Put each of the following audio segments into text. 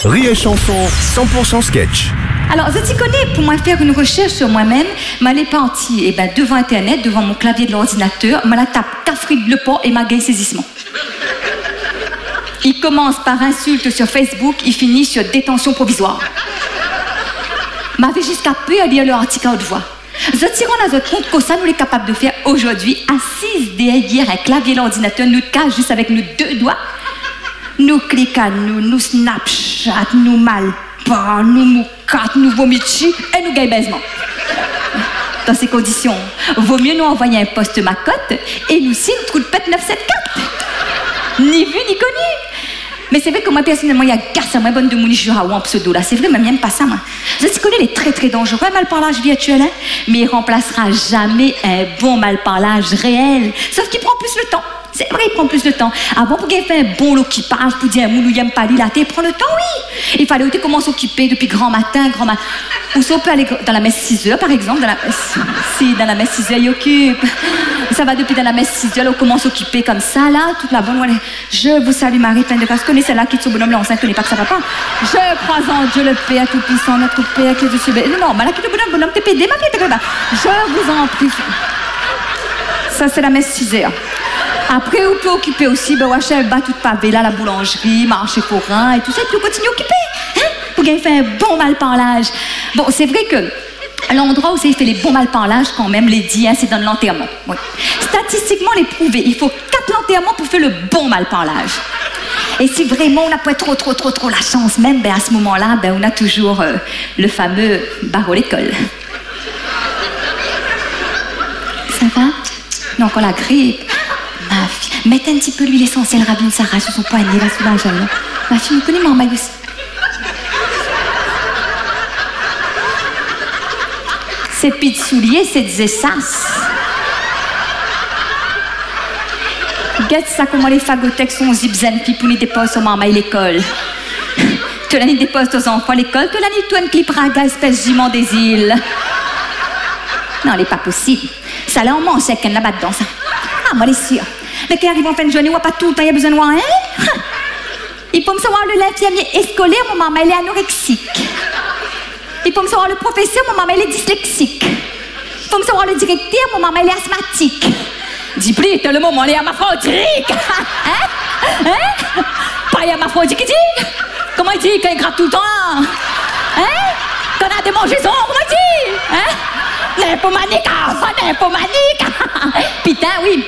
Rire et Chanson, 100% sketch. Alors, je t'y connais, pour moi faire une recherche sur moi-même, m'allais partir devant Internet, devant mon clavier de l'ordinateur, me la tape Cafrid Le Port et ma gay saisissement. Il commence par insulte sur Facebook, il finit sur détention provisoire. M'avait jusqu'à peu à lire leur article à haute voix. Je tire en à compte que ça nous est capable de faire aujourd'hui, assise derrière un clavier de l'ordinateur, nous cache juste avec nos deux doigts. Nous cliquons, nous Snapchat, nous malpas, nous moucates, nous vomitis et nous gaibaisements. Dans ces conditions, vaut mieux nous envoyer un poste macotte et nous signe trou de pète 974. Ni vu ni connu. Mais c'est vrai que moi, personnellement, il y a garce à moi bonne de mon jura ou en pseudo là. C'est vrai, mais j'aime pas ça, moi. Je sais connais les très très dangereux malparlage virtuel, hein, mais il remplacera jamais un bon malparlage réel. Sauf qu'il prend plus le temps. C'est vrai, il prend plus de temps. Avant, pour qu'il ait fait un bon occupage, pour dire un moulou, y'aime pas là, il prend le temps, oui. Il fallait comment s'occuper depuis grand matin. Ou ça, on peut aller dans la messe 6 heures, par exemple. Dans la messe 6 heures, il occupe. Ça va depuis dans la messe 6 heures, on commence à s'occuper comme ça, là, toute la bonne. Ouais. Je vous salue, Marie, pleine de grâce. Connais celle-là qui est son bonhomme là, enceinte, connais pas que ça va pas. Je crois en Dieu le Père Tout-Puissant, notre Père qui est dessus. Non, mais là, qui est le bonhomme, t'es pédé, ma fille, t'es pas. Je vous en prie. Ça, c'est la messe 6 heures. Après, on peut occuper aussi, Wachel bat toute pavé là, la boulangerie, marché forain et tout ça, et puis on continue à occuper, hein, pour qu'il fait un bon malparlage. Bon, c'est vrai que l'endroit où ça fait les bons malparlages, quand même, les dit, hein, c'est dans l'enterrement. Oui. Statistiquement, les prouvé, il faut 4 enterrements pour faire le bon malparlage. Et si vraiment on n'a pas trop la chance, même, à ce moment-là, on a toujours le fameux barreau l'école. Ça va? Non, encore la grippe. Ma fille, mettez un petit peu l'huile essentielle Rabine Sarah sur son poignet, là, sous la jambe. Ma fille, vous connaissez ma aussi. Ces petits souliers, c'est des essasses. Regarde ça, comment les fagothèques sont zipzen, puis pour les déposent au maman à l'école. Tu l'as ni déposé aux enfants à l'école, tu l'as ni toi une clipraga, espèce jument des îles. Non, elle n'est pas possible. Ça là, on mange, c'est qu'elle là-bas dedans, ça. Ah, moi, les sûre. Mais qui arrive en fin de journée, on pas tout le temps, il y a besoin de moi, hein? Il faut me savoir le l'infirmier scolaire, mon maman, elle est anorexique. Il faut me savoir le professeur, mon maman, elle est dyslexique. Il faut me savoir le directeur, mon maman, elle est asthmatique. Dis plus, t'as le moment, elle est hermaphrodite. Hein? Hein? Pas hermaphrodite, qui dit? Comment il dit quand il gratte tout le temps? Hein? Qu'on a des mangeaisons, comment il dit? Hein? Nymphomanique, nymphomanique. Putain, oui.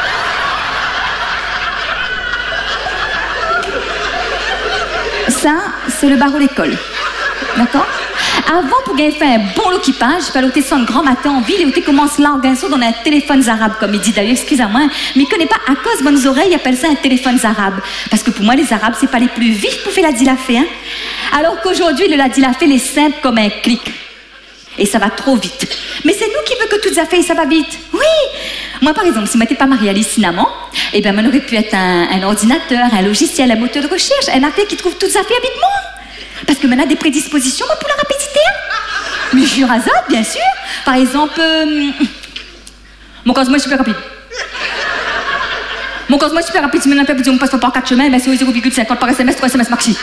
Ça, c'est le barreau d'école. D'accord? Avant, pour gagner fait un bon occupage, il fallait descendre grand matin en ville et commence là, on dans un téléphone arabe, comme il dit d'ailleurs, excusez-moi, mais il ne connaît pas à cause de bonnes oreilles, il appelle ça un téléphone arabe. Parce que pour moi, les arabes, c'est pas les plus vifs pour faire la dilafé, hein? Alors qu'aujourd'hui, le la dilafé, est simple comme un clic. Et ça va trop vite. Mais c'est nous qui veut que toutes les affaires, ça va vite. Oui. Moi, par exemple, si je m'étais pas mariée à Cinnamon, eh bien, on aurait pu être un ordinateur, un logiciel, un moteur de recherche, un affaire qui trouve toutes les affaires vite moi. Parce que maintenant, a des prédispositions pour la rapidité. Hein? Mais jure à ça, bien sûr. Par exemple, mon cosmo est super rapide. Mon cosmo est super rapide. Si maintenant, on passe par 4 chemins, ben, c'est 0,50 par SMS, 3 SMS maxi.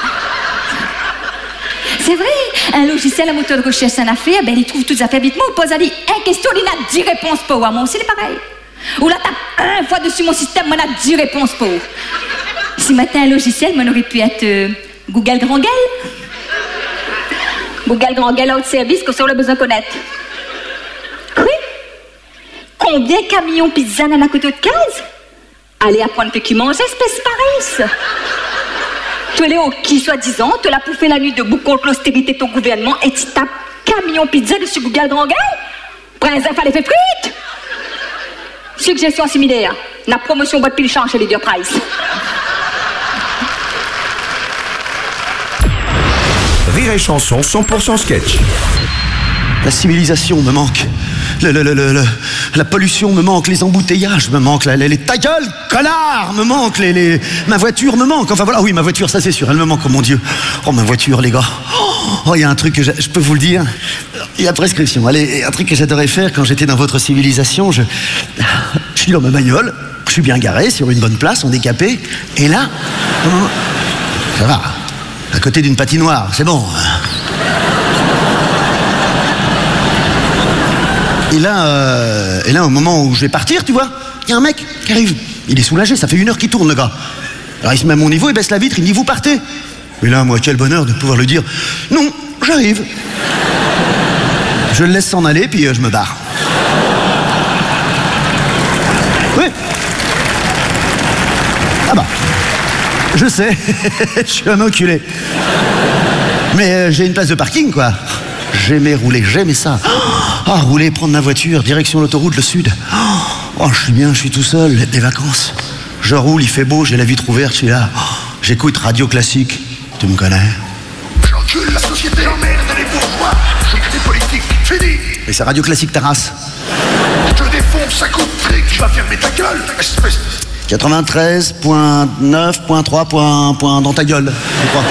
C'est vrai, un logiciel, un moteur de recherche, c'est une affaire, ben il trouve toutes les affaires vite. Moi, on pose à lui une question, il a 10 réponses pour moi aussi, c'est pareil. Ou là, tape 1 fois dessus mon système, moi, on a 10 réponses pour. Si maintenant un logiciel, moi, on aurait pu être Google Grand Gueule. Google Grand Gueule, autre service que ça, on a besoin de connaître. Oui. Combien de camions pizza dans la côté de case? Allez apprendre que qui mange, espèce pareille. Tu es au qui, soi-disant, tu l'as pouffé la nuit debout contre l'austérité de ton gouvernement et tu tapes camion pizza dessus Google Grand Gueule? Prince à l'effet frites? Suggestion similaire. La promotion boîte pile change chez les deux Price. Rire et Chanson, 100% sketch. La civilisation me manque. La pollution me manque, les embouteillages me manquent, les ta gueule, connard, me manque, ma voiture me manque. Enfin voilà, oui, ma voiture, ça c'est sûr, elle me manque, oh mon Dieu. Oh, ma voiture, les gars. Oh, il y a un truc que je peux vous le dire. Il y a prescription. Allez, un truc que j'adorais faire quand j'étais dans votre civilisation, je suis dans ma bagnole, je suis bien garé, sur une bonne place, en décapé, et là, ça va. à côté d'une patinoire, c'est bon. Et là, au moment où je vais partir, tu vois, il y a un mec qui arrive. Il est soulagé, ça fait 1 heure qu'il tourne, le gars. Alors il se met à mon niveau, il baisse la vitre, il me dit, vous partez. Et là, moi, quel bonheur de pouvoir lui dire, non, j'arrive. Je le laisse s'en aller, puis je me barre. Oui. Ah bah, je sais, je suis un enculé. Mais j'ai une place de parking, quoi. J'aimais rouler, j'aimais ça. Ah, rouler, prendre ma voiture, direction l'autoroute, le sud. Oh, je suis bien, je suis tout seul, des vacances. Je roule, il fait beau, j'ai la vitre ouverte, je suis là. Oh, j'écoute Radio Classique, tu me connais. J'encule la société, j'emmerde les bourgeois. Je crée des politiques, fini. Et c'est Radio Classique ta race. Je défonce, ça coûte trick, tu vas fermer ta gueule, espèce. 93.9.3 point dans ta gueule, je crois.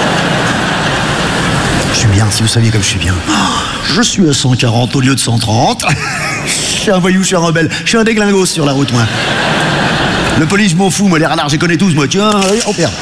Je suis bien, si vous saviez comme je suis bien. Je suis à 140 au lieu de 130. Je suis un voyou, je suis un rebelle. Je suis un déglingos sur la route, moi. Le police, je m'en fous, moi, les radars, je les connais tous, moi. Tiens, allez, on perd.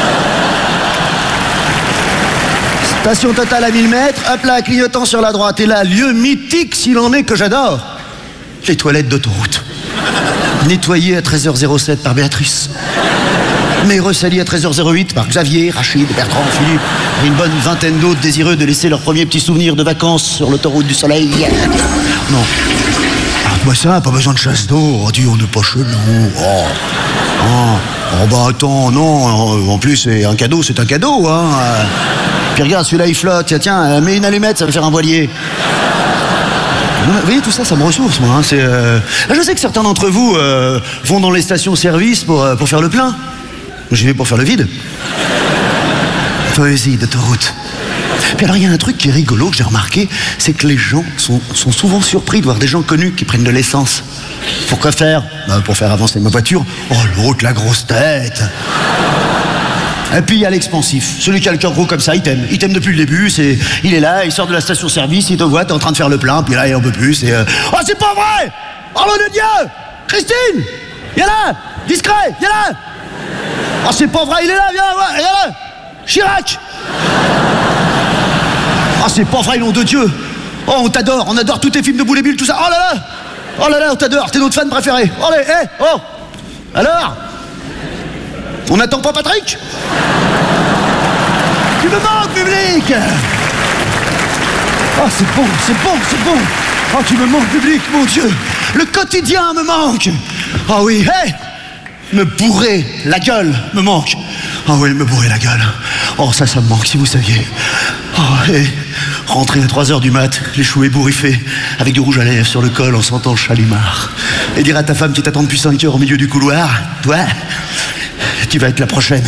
Station Total à 1000 mètres, hop là, clignotant sur la droite. Et là, lieu mythique, s'il en est, que j'adore. Les toilettes d'autoroute. Nettoyées à 13h07 par Béatrice. Mais ressalis à 13h08 par Xavier, Rachid, Bertrand, Philippe, et une bonne vingtaine d'autres désireux de laisser leurs premiers petits souvenirs de vacances sur l'autoroute du soleil. Non. Arrête-moi ça, pas besoin de chasse d'eau. Oh, dis, on n'est pas chez nous. Oh, bah attends, non. En plus, c'est un cadeau, hein. Puis regarde, celui-là, il flotte. Tiens, mets une allumette, ça va faire un voilier. Vous voyez, tout ça, ça me ressource, moi. Hein. Je sais que certains d'entre vous vont dans les stations-service pour faire le plein. J'y vais pour faire le vide. Poésie d'autoroute. Puis alors, il y a un truc qui est rigolo que j'ai remarqué, c'est que les gens sont souvent surpris de voir des gens connus qui prennent de l'essence. Pourquoi faire ? Pour faire avancer ma voiture. Oh, l'autre, la grosse tête. Et puis il y a l'expansif. Celui qui a le cœur gros comme ça, il t'aime. Il t'aime depuis le début. Il est là, il sort de la station-service, il te voit, t'es en train de faire le plein, puis là, il en peut plus. Oh, c'est pas vrai! Oh, nom de Dieu! Christine! Viens là! Discret! Viens là! Oh, c'est pas vrai, il est là, viens là! Chirac! Oh, c'est pas vrai, nom de Dieu! Oh, on t'adore, on adore tous tes films de Boule et Bill, tout ça. Oh là là! Oh là là, on t'adore, t'es notre fan préféré. Oh, allez, oh! Alors? On n'attend pas Patrick? Tu me manques, public! Oh, c'est bon. Oh, tu me manques, public, mon Dieu! Le quotidien me manque! Oh oui, me bourrer la gueule me manque. Oh oui, me bourrer la gueule. Oh, ça me manque, si vous saviez. Oh, rentrer à 3h du mat, les cheveux ébouriffés, avec du rouge à lèvres sur le col en sentant le chalimard. Et dire à ta femme qui t'attend depuis 5 heures au milieu du couloir, toi, tu vas être la prochaine.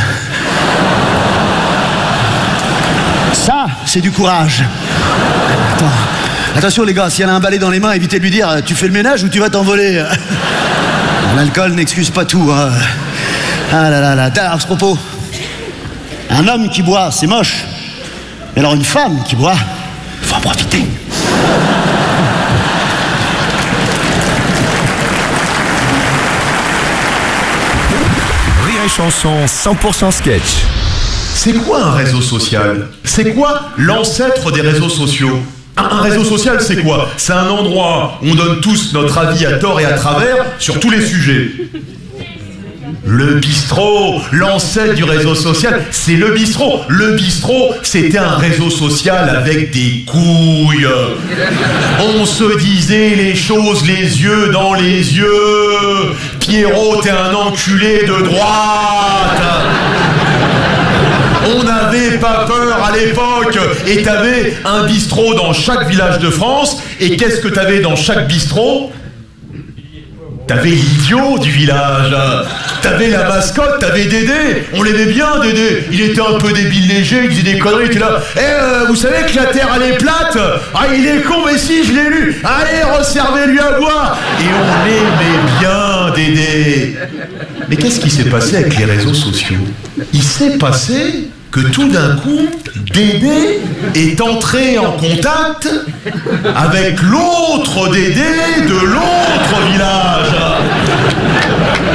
Ça, c'est du courage. Attention les gars, si elle a un balai dans les mains, évitez de lui dire tu fais le ménage ou tu vas t'envoler. L'alcool n'excuse pas tout. Hein. Ah là là là. À ce propos, un homme qui boit, c'est moche. Mais alors une femme qui boit, faut en profiter. Rire et chanson 100% sketch. C'est quoi un réseau social? C'est quoi l'ancêtre des réseaux sociaux? Un réseau social, c'est quoi? C'est un endroit où on donne tous notre avis à tort et à travers sur tous les sujets. Le bistrot, l'ancêtre du réseau social, c'est le bistrot. Le bistrot, c'était un réseau social avec des couilles. On se disait les choses les yeux dans les yeux. Pierrot, t'es un enculé de droite. On n'avait pas peur à l'époque. Et t'avais un bistrot dans chaque village de France. Et qu'est-ce que t'avais dans chaque bistrot? T'avais l'idiot du village. T'avais la mascotte, t'avais Dédé. On l'aimait bien, Dédé. Il était un peu débile léger, il disait des conneries, il était là. Vous savez que la terre elle est plate? Ah, il est con, mais si, je l'ai lu. Allez, resservez-lui à boire. Et on l'aimait bien, Dédé. Mais qu'est-ce qui s'est passé avec les réseaux sociaux? Il s'est passé que tout d'un coup, Dédé est entré en contact avec l'autre Dédé de l'autre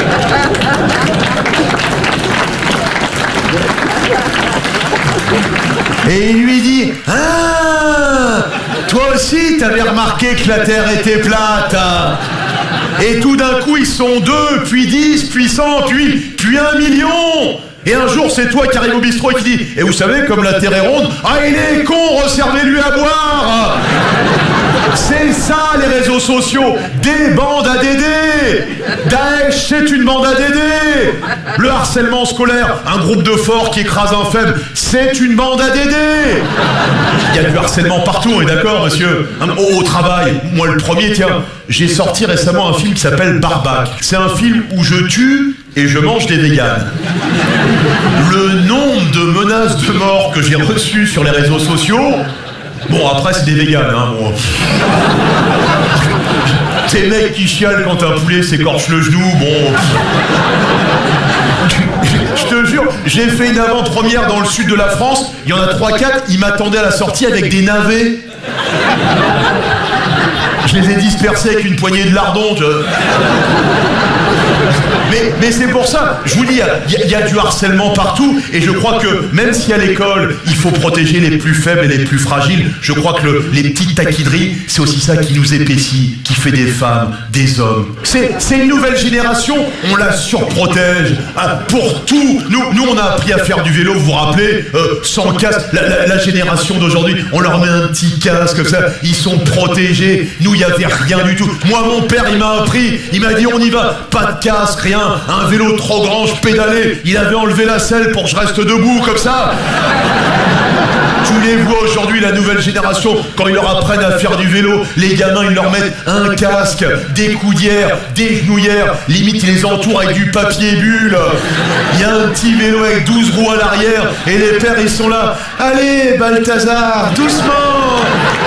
village. Et il lui dit « Ah, toi aussi t'avais remarqué que la Terre était plate hein. ?» Et tout d'un coup ils sont 2, puis 10, puis 100, puis 1 million. Et un jour c'est toi qui arrive au bistrot et qui dit « Et vous savez comme la Terre est ronde, ah il est con, resservez-lui à boire !» C'est ça les réseaux sociaux, des bandes à Dédé. Daesh, c'est une bande à Dédé. Le harcèlement scolaire, un groupe de forts qui écrase un faible, c'est une bande à Dédé. Il y a du harcèlement partout, on est d'accord monsieur? Au travail, moi le premier, tiens, j'ai sorti récemment un film qui s'appelle Barbac. C'est un film où je tue et je mange des véganes. Le nombre de menaces de mort que j'ai reçues sur les réseaux sociaux... Bon, après, c'est des véganes, hein, bon. Ces mecs qui chialent quand un poulet s'écorche le genou, bon... Je te jure, j'ai fait une avant-première dans le sud de la France, il y en a 3-4, ils m'attendaient à la sortie avec des navets. Je les ai dispersés avec une poignée de lardons, Mais c'est pour ça, je vous dis, il y a du harcèlement partout, et je crois que même si à l'école, il faut protéger les plus faibles et les plus fragiles, je crois que les petites taquineries, c'est aussi ça qui nous épaissit, qui fait des femmes, des hommes. C'est une nouvelle génération, on la surprotège, hein, pour tout. Nous, on a appris à faire du vélo, vous vous rappelez, sans casque. La génération d'aujourd'hui, on leur met un petit casque, comme ça, ils sont protégés. Nous, il n'y avait rien du tout. Moi, mon père, il m'a appris, il m'a dit, on y va, pas de casque, rien. Un vélo trop grand, je pédalais. Il avait enlevé la selle pour que je reste debout, comme ça. Tous les vois aujourd'hui, la nouvelle génération, quand ils leur apprennent à faire du vélo, les gamins, ils leur mettent un casque, des coudières, des genouillères, limite ils les entourent avec du papier bulle. Il y a un petit vélo avec 12 roues à l'arrière, et les pères, ils sont là. Allez, Balthazar, doucement.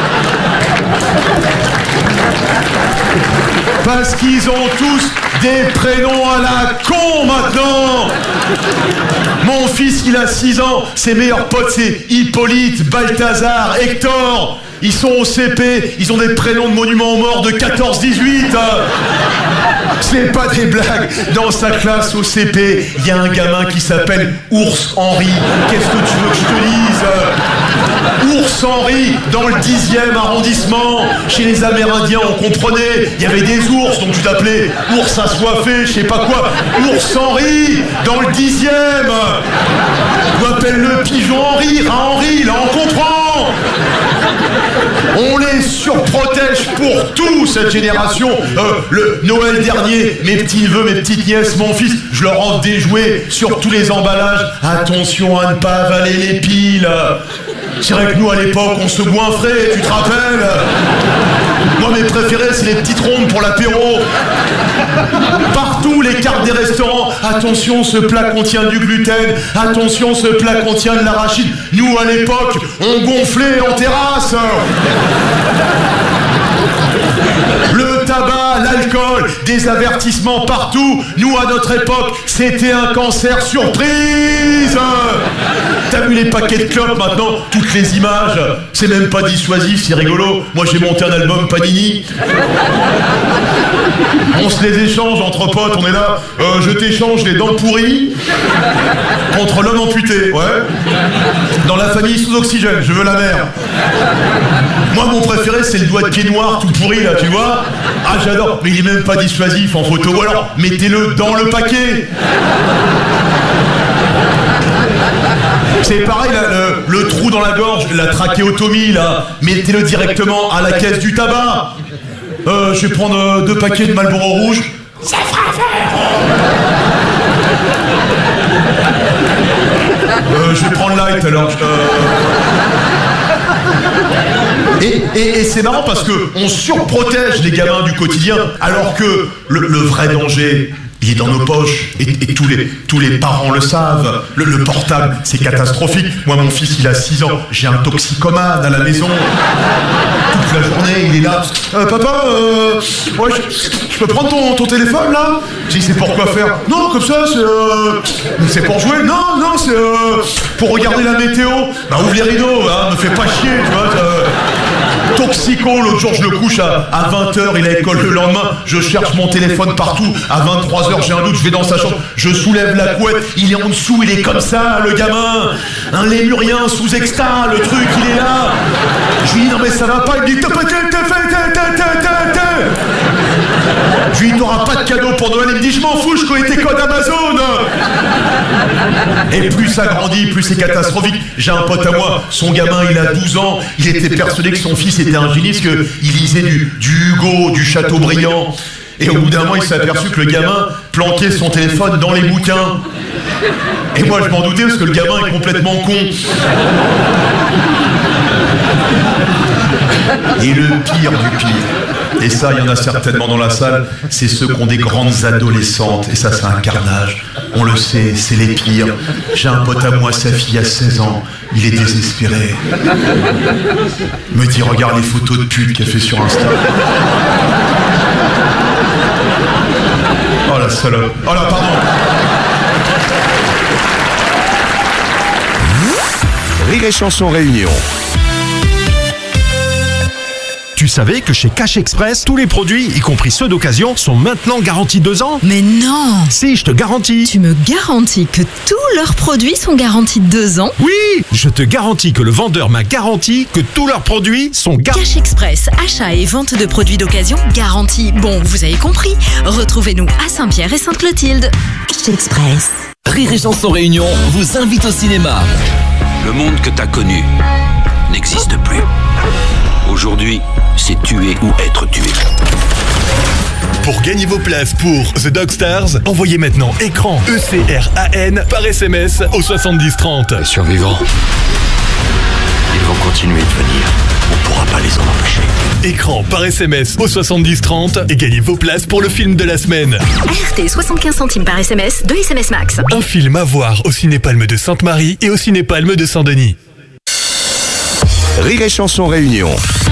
Parce qu'ils ont tous des prénoms à la con maintenant. Mon fils, il a 6 ans, ses meilleurs potes, c'est Hippolyte, Balthazar, Hector. Ils sont au CP, ils ont des prénoms de monuments aux morts de 14-18. C'est pas des blagues. Dans sa classe au CP, il y a un gamin qui s'appelle Ours Henry. Qu'est-ce que tu veux que je te dise? Ours Henry, dans le 10e arrondissement, chez les Amérindiens, on comprenait, il y avait des ours, donc tu t'appelais ours assoiffé, je sais pas quoi. Ours Henry, dans le 10e. On appelle le pigeon Henry, rat Henry, là on comprend. On les surprotège pour tout, cette génération. Le Noël dernier, mes petits-neveux, mes petites-nièces, mon fils, je leur offre des jouets sur tous les emballages. Attention à ne pas avaler les piles. C'est vrai que nous, à l'époque, on se goinfrait, tu te rappelles? Moi, mes préférés, c'est les petites rondes pour l'apéro. Partout, les cartes des restaurants. Attention, ce plat contient du gluten. Attention, ce plat contient de l'arachide. Nous, à l'époque, on gonflait en terrasse. Le tabac, l'alcool, des avertissements partout. Nous, à notre époque, c'était un cancer surprise. T'as vu les paquets de clopes maintenant? Toutes les images, c'est même pas dissuasif, c'est rigolo. Moi, j'ai monté un album Panini. On se les échange entre potes, on est là. Je t'échange les dents pourries contre l'homme amputé, ouais. Dans la famille sous oxygène, je veux la mère. Moi, mon préféré, c'est le doigt de pied noir tout pourri, là, tu vois. Ah, j'adore, mais il est même pas dissuasif en photo. Ou alors, mettez-le dans le paquet. C'est pareil, là, le trou dans la gorge, la trachéotomie, là. Mettez-le directement à la caisse du tabac. Je vais prendre 2 paquets de Marlboro rouge. Ça fera je vais prendre light alors. Et c'est marrant parce que on surprotège les gamins du quotidien alors que le vrai danger, il est dans nos poches et tous les parents le savent. Le portable, c'est catastrophique. Moi, mon fils, il a 6 ans. J'ai un toxicomane à la maison. Toute la journée, il est là. Papa, ouais, je peux prendre ton téléphone, là? Je dis, c'est pour quoi faire? Non, comme ça, c'est pour jouer. Non, c'est pour regarder la météo. Bah, ouvre les rideaux, hein, me fais pas chier, tu vois. toxico, l'autre jour je le couche à 20h, il a école le lendemain, je cherche mon téléphone partout, à 23h j'ai un doute, je vais dans sa chambre, je soulève la couette, il est en dessous, il est comme ça, le gamin, un lémurien sous extra, le truc, il est là. Je lui dis non mais ça va pas, il me dit je lui dis t'auras pas de cadeau pour Noël, il me dit je m'en fous, je connais tes codes Amazon. Et plus ça grandit, plus c'est catastrophique. J'ai un pote à moi, son gamin il a 12 ans, il était persuadé que son fils était un génie, parce qu'il lisait du Hugo, du Chateaubriand. Et au bout d'un moment il s'est aperçu que le gamin planquait son téléphone dans les bouquins. Et moi je m'en doutais parce que le gamin est complètement con. Et le pire du pire, et ça il y en a certainement dans la salle, c'est ceux qui ont des grandes adolescentes, et ça c'est un carnage, on le sait, c'est les pires. J'ai un pote à moi, sa fille a 16 ans, il est désespéré. Me dit regarde les photos de pute qu'elle fait sur Insta. Oh la salope, oh là pardon. Rire et Chanson Réunion. Tu savais que chez Cash Express, tous les produits, y compris ceux d'occasion, sont maintenant garantis 2 ans? Mais non! Si, je te garantis. Tu me garantis que tous leurs produits sont garantis 2 ans? Oui, je te garantis que le vendeur m'a garanti que tous leurs produits sont garantis. Cash Express, achat et vente de produits d'occasion garantis. Bon, vous avez compris. Retrouvez-nous à Saint-Pierre et Sainte-Clotilde. Cash Express. Rire et Chanson Réunion vous invite au cinéma. Le monde que t'as connu n'existe plus. Aujourd'hui, c'est tuer ou être tué. Pour gagner vos places pour The Dogstars, envoyez maintenant écran ECRAN par SMS au 7030. Les survivants, ils vont continuer de venir. On ne pourra pas les en empêcher. Écran par SMS au 7030 et gagnez vos places pour le film de la semaine. ART 75 centimes par SMS, 2 SMS max. Un film à voir au Ciné-Palme de Sainte-Marie et au Ciné-Palme de Saint-Denis. Rire et Chanson Réunion.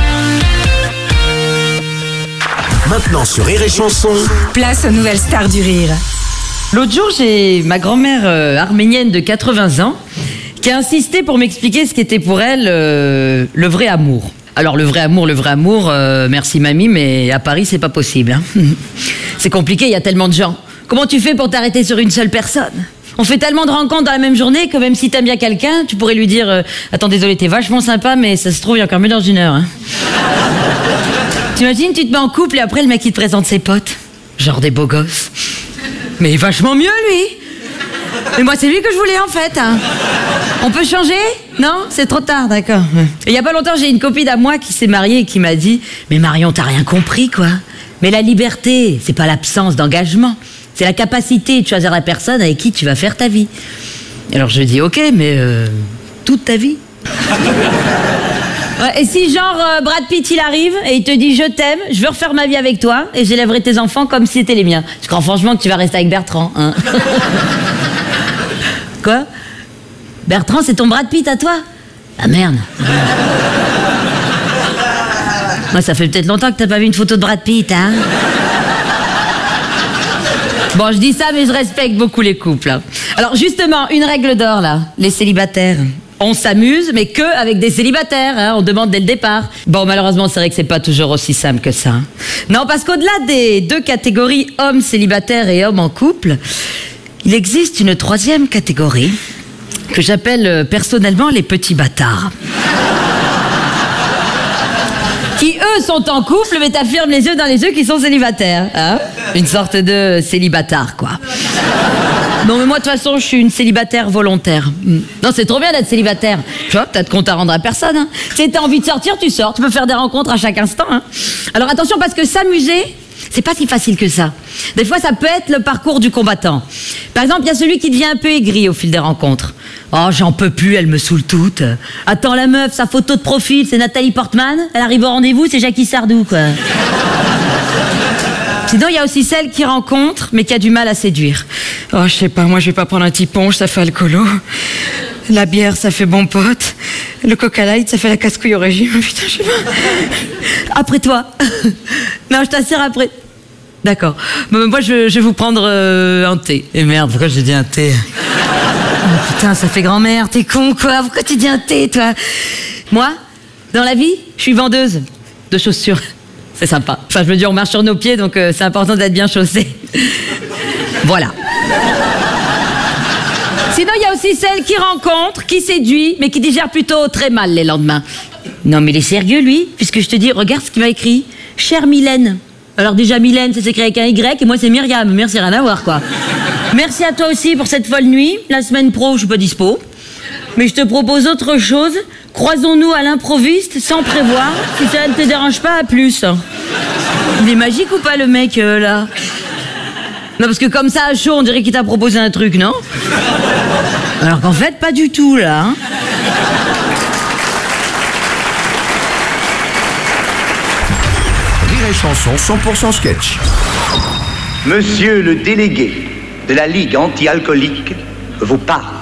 Maintenant sur Rire et Chanson. Place aux nouvelles stars du rire. L'autre jour, j'ai ma grand-mère arménienne de 80 ans qui a insisté pour m'expliquer ce qu'était pour elle le vrai amour. Alors le vrai amour, merci mamie, mais à Paris c'est pas possible. Hein. C'est compliqué, il y a tellement de gens. Comment tu fais pour t'arrêter sur une seule personne ? On fait tellement de rencontres dans la même journée que même si t'aimes bien quelqu'un, tu pourrais lui dire attends désolé, t'es vachement sympa, mais ça se trouve il y a encore mieux dans 1 heure. Hein. T'imagines, tu te mets en couple et après le mec il te présente ses potes, genre des beaux gosses. Mais vachement mieux lui. Mais moi c'est lui que je voulais en fait. Hein. On peut changer ? Non ? C'est trop tard, d'accord. Il y a pas longtemps j'ai une copine à moi qui s'est mariée et qui m'a dit mais Marion t'as rien compris quoi. Mais la liberté, c'est pas l'absence d'engagement. C'est la capacité de choisir la personne avec qui tu vas faire ta vie. Alors je dis ok, mais toute ta vie. Ouais, et si genre Brad Pitt il arrive et il te dit je t'aime, je veux refaire ma vie avec toi et j'élèverai tes enfants comme si c'était les miens. Je crois franchement que tu vas rester avec Bertrand. Hein. Quoi ? Bertrand c'est ton Brad Pitt à toi ? Ah merde. Moi ça fait peut-être longtemps que t'as pas vu une photo de Brad Pitt, hein ? Bon, je dis ça, mais je respecte beaucoup les couples. Hein. Alors, justement, une règle d'or, là. Les célibataires. On s'amuse, mais que avec des célibataires. Hein. On demande dès le départ. Bon, malheureusement, c'est vrai que c'est pas toujours aussi simple que ça. Hein. Non, parce qu'au-delà des 2 catégories, hommes célibataires et hommes en couple, il existe une 3e catégorie que j'appelle personnellement les petits bâtards. Qui, eux, sont en couple, mais t'affirment les yeux dans les yeux qu'ils sont célibataires. Hein ? Une sorte de célibataire, quoi. Non, mais moi, de toute façon, je suis une célibataire volontaire. Non, c'est trop bien d'être célibataire. Tu vois, t'as de compte à rendre à personne. Hein. Si t'as envie de sortir, tu sors. Tu peux faire des rencontres à chaque instant. Hein. Alors, attention, parce que s'amuser, c'est pas si facile que ça. Des fois, ça peut être le parcours du combattant. Par exemple, il y a celui qui devient un peu aigri au fil des rencontres. Oh, j'en peux plus, elle me saoule toute. Attends, la meuf, sa photo de profil, c'est Nathalie Portman. Elle arrive au rendez-vous, c'est Jackie Sardou, quoi. Sinon, il y a aussi celle qui rencontre, mais qui a du mal à séduire. Oh, je sais pas, moi, je vais pas prendre un petit punch, ça fait alcoolo. La bière, ça fait bon pote. Le Coca Light, ça fait la casse-couille au régime. Putain, je sais pas. Après toi. Non, je t'assure après. D'accord. Bon, moi, je vais vous prendre un thé. Et merde, pourquoi j'ai dit un thé ? Oh, putain, ça fait grand-mère, t'es con, quoi. Pourquoi tu dis un thé, toi ? Moi, dans la vie, je suis vendeuse. de chaussures. C'est sympa. Enfin, je veux dire, on marche sur nos pieds, donc c'est important d'être bien chaussé. Voilà. Sinon, il y a aussi celle qui rencontre, qui séduit, mais qui digère plutôt très mal les lendemains. Non, mais il est sérieux, lui, puisque je te dis, regarde ce qu'il m'a écrit. Chère Mylène. Alors déjà, Mylène, ça s'écrit avec un Y, et moi, c'est Myriam. Merci, rien à voir, quoi. Merci à toi aussi pour cette folle nuit. La semaine pro, je suis pas dispo. Mais je te propose autre chose. Croisons-nous à l'improviste, sans prévoir. Si ça ne te dérange pas, à plus. Il est magique ou pas, le mec, là? Non, parce que comme ça, à chaud, on dirait qu'il t'a proposé un truc, non? Alors qu'en fait, pas du tout, là. Hein. Rire et chanson 100% sketch. Monsieur le délégué de la Ligue anti-alcoolique vous parle.